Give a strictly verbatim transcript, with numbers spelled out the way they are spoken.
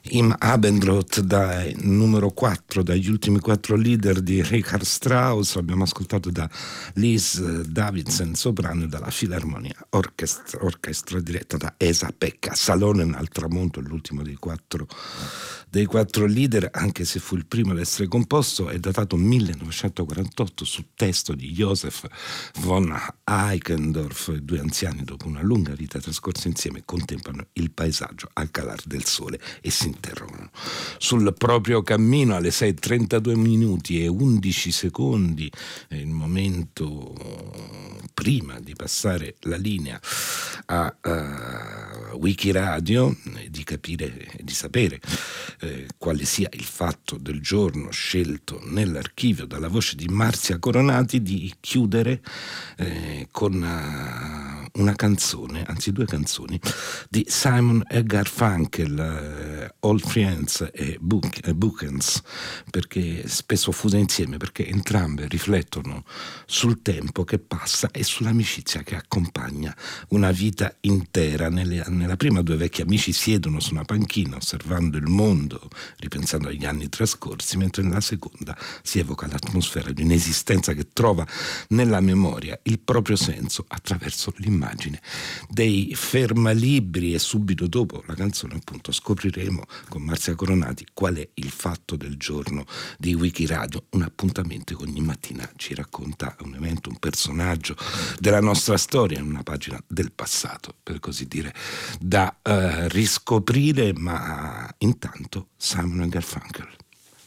Im Abendrot, dai, numero quattro, dagli ultimi quattro leader di Richard Strauss. Abbiamo ascoltato da Liz Davidson soprano e dalla Filarmonia Orchestra, orchestra diretta da Esa-Pekka Salonen al tramonto, l'ultimo dei quattro dei quattro leader, anche se fu il primo ad essere composto. È datato millenovecentoquarantotto su testo di Joseph von Eichendorff. I due anziani, dopo una lunga vita trascorsa insieme, contemplano il paesaggio al calar del sole e si interrogano sul proprio cammino. Alle sei e trentadue minuti e undici secondi, è il momento prima di passare la linea a uh, Wikiradio, di capire e di sapere eh, quale sia il fatto del giorno scelto nell'archivio dalla voce di Marzia Coronati, di chiudere eh, con uh, una canzone, anzi due canzoni, di Simon e Garfunkel, eh, All Friends e Bookends, perché spesso fuse insieme, perché entrambe riflettono sul tempo che passa e sull'amicizia che accompagna una vita intera. Nelle, nella prima due vecchi amici siedono su una panchina osservando il mondo, ripensando agli anni trascorsi, mentre nella seconda si evoca l'atmosfera di un'esistenza che trova nella memoria il proprio senso attraverso l'immagine dei fermalibri. E subito dopo la canzone, appunto, scopriremo con Marzia Coronati qual è il fatto del giorno di Wikiradio, un appuntamento che ogni mattina ci racconta un evento, un personaggio della nostra storia, in una pagina del passato, per così dire, da uh, riscoprire. Ma intanto Simon e Garfunkel.